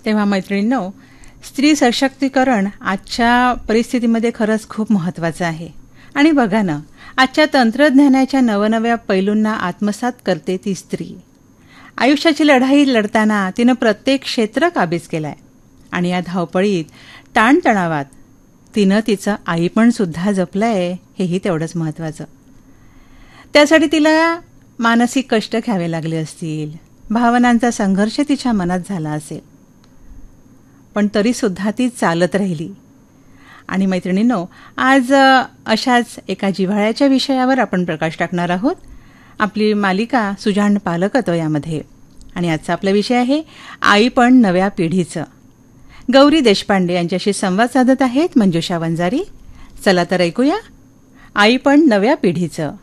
तेव्हा मैत्रिणींनो, स्त्री सशक्तीकरण आजच्या परिस्थितीमध्ये खरंच खूप महत्त्वाचं आहे. आणि बघा ना, आजच्या तंत्रज्ञानाच्या नवनव्या पैलूंना आत्मसात करते ती स्त्री. आयुष्याची लढाई लढताना तिनं प्रत्येक क्षेत्र काबीज केलंय. आणि या धावपळीत, ताणतणावात तिनं तिचं आईपणसुद्धा जपलंय, हेही तेवढंच महत्त्वाचं. त्यासाठी तिला मानसिक कष्ट घ्यावे लागले असतील, भावनांचा संघर्ष तिच्या मनात झाला असेल, पण तरीसुद्धा ती चालत राहिली. आणि मैत्रिणींनो, आज अशाच एका जिव्हाळ्याच्या विषयावर आपण प्रकाश टाकणार आहोत. आपली मालिका सुजाण पालकत्व यामध्ये. आणि आजचा आपला विषय आहे आईपण नव्या पिढीचं. गौरी देशपांडे यांच्याशी संवाद साधत आहेत मंजुषा वंजारी. चला तर ऐकूया आईपण नव्या पिढीचं.